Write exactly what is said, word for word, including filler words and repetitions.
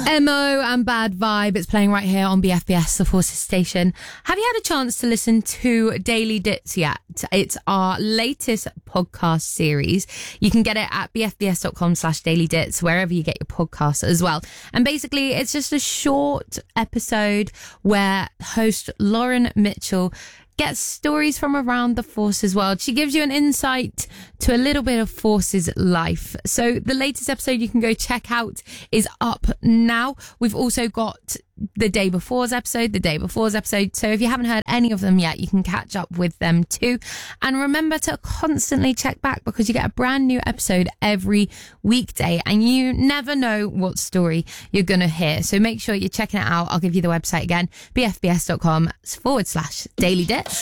M O and Bad Vibe. It's playing right here on B F B S, the Forces Station. Have you had a chance to listen to Daily Dits yet? It's our latest podcast series. You can get it at bfbs.com slash daily dits, wherever you get your podcasts as well. And basically, it's just a short episode where host Lauren Mitchell gets stories from around the Forces world. She gives you an insight to a little bit of Forces life. So the latest episode you can go check out is up now. We've also got the day before's episode, the day before's episode. So if you haven't heard any of them yet, you can catch up with them too. And remember to constantly check back, because you get a brand new episode every weekday and you never know what story you're going to hear. So make sure you're checking it out. I'll give you the website again, bfbs.com forward slash daily dits.